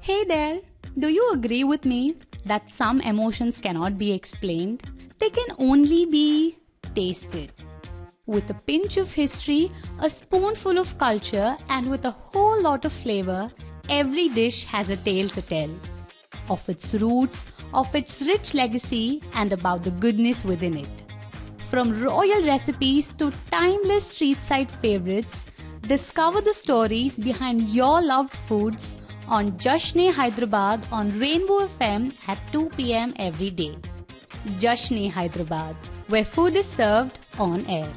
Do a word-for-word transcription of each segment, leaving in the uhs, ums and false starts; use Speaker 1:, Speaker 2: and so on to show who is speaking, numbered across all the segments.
Speaker 1: Hey there! Do you agree with me that some emotions cannot be explained? They can only be tasted. With a pinch of history, a spoonful of culture, and with a whole lot of flavor, every dish has a tale to tell. Of its roots, of its rich legacy, and about the goodness within it. From royal recipes to timeless street side favorites, discover the stories behind your loved foods on Jashn-e Hyderabad on Rainbow F M at two p.m. every day. Jashn-e Hyderabad, where food is served on air.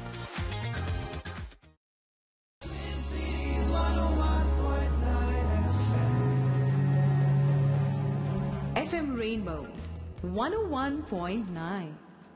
Speaker 2: F M Rainbow one oh one point nine.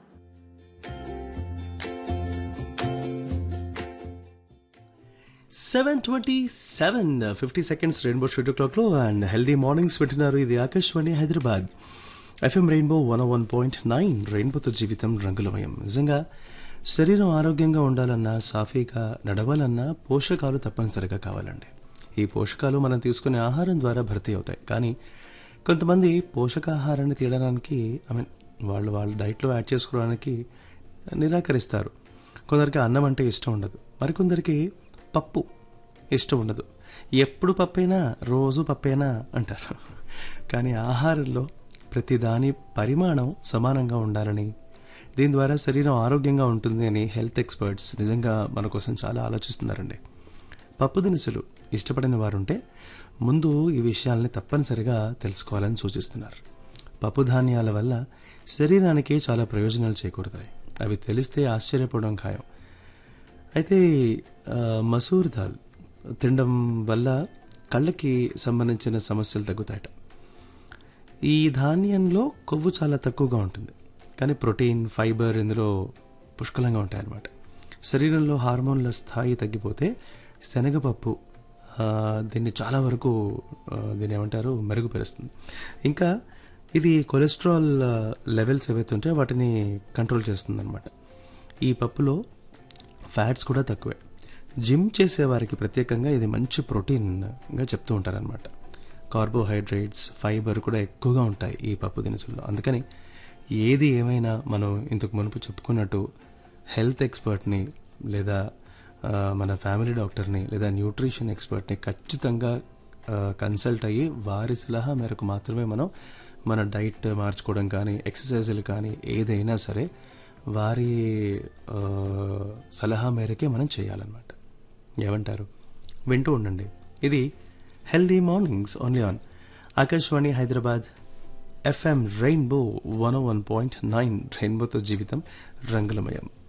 Speaker 3: Seven twenty seven fifty seconds rainbow studio క్లాక్లో and healthy mornings వింటున్నారు. ఇది Akashvani Hyderabad FM rainbow one one point nine రెయిన్బోతో జీవితం రంగులమయం. నిజంగా శరీరం ఆరోగ్యంగా ఉండాలన్నా, సాఫీగా నడవాలన్నా పోషకాలు తప్పనిసరిగా కావాలండి. ఈ పోషకాలు మనం తీసుకునే ఆహారం ద్వారా భర్తీ అవుతాయి. కానీ కొంతమంది పోషకాహారాన్ని తీయడానికి ఐ మీన్ వాళ్ళు వాళ్ళ డైట్లో యాడ్ చేసుకోవడానికి నిరాకరిస్తారు. కొందరికి అన్నం అంటే ఇష్టం ఉండదు, మరికొందరికి పప్పు ఇష్టం ఉండదు. ఎప్పుడు పప్పైనా, రోజు పప్పైనా అంటారు. కానీ ఆహారంలో ప్రతిదాని పరిమాణం సమానంగా ఉండాలని, దీని ద్వారా శరీరం ఆరోగ్యంగా ఉంటుంది అని హెల్త్ ఎక్స్పర్ట్స్ నిజంగా మన కోసం చాలా ఆలోచిస్తున్నారండి. పప్పు దినుసులు ఇష్టపడిన వారుంటే ముందు ఈ విషయాల్ని తప్పనిసరిగా తెలుసుకోవాలని సూచిస్తున్నారు. పప్పు ధాన్యాల వల్ల శరీరానికి చాలా ప్రయోజనాలు చేకూరుతాయి. అవి తెలిస్తే ఆశ్చర్యపోవడం ఖాయం. అయితే మసూర్ దాల్ తినడం వల్ల కళ్ళకి సంబంధించిన సమస్యలు తగ్గుతాయట. ఈ ధాన్యంలో కొవ్వు చాలా తక్కువగా ఉంటుంది, కానీ ప్రోటీన్, ఫైబర్ ఇందులో పుష్కలంగా ఉంటాయన్నమాట. శరీరంలో హార్మోన్ల స్థాయి తగ్గిపోతే శనగపప్పు దీన్ని చాలా వరకు దీన్ని ఏమంటారు మెరుగుపరుస్తుంది. ఇంకా ఇది కొలెస్ట్రాల్ లెవెల్స్ ఏవైతే ఉంటాయో వాటిని కంట్రోల్ చేస్తుంది అనమాట. ఈ పప్పులో ఫ్యాట్స్ కూడా తక్కువే. జిమ్ చేసే వారికి ప్రత్యేకంగా ఇది మంచి ప్రోటీన్గా చెప్తూ ఉంటారనమాట. కార్బోహైడ్రేట్స్, ఫైబర్ కూడా ఎక్కువగా ఉంటాయి ఈ పప్పు దినుసుల్లో. అందుకని ఏది ఏమైనా మనం ఇంతకు మునుపు చెప్పుకున్నట్టు హెల్త్ ఎక్స్పర్ట్ని లేదా మన ఫ్యామిలీ డాక్టర్ని లేదా న్యూట్రిషన్ ఎక్స్పర్ట్ని ఖచ్చితంగా కన్సల్ట్ అయ్యి వారి సలహా మేరకు మాత్రమే మనం మన డైట్ మార్చుకోవడం కానీ, ఎక్సర్సైజులు కానీ ఏదైనా సరే వారి సలహా మేరకే మనం చేయాలన్నమాట. ఏమంటారు? వింటూ ఉండండి. ఇది healthy mornings only on Akashvani Hyderabad FM rainbow one one point nine రెయిన్బోతో జీవితం రంగులమయం.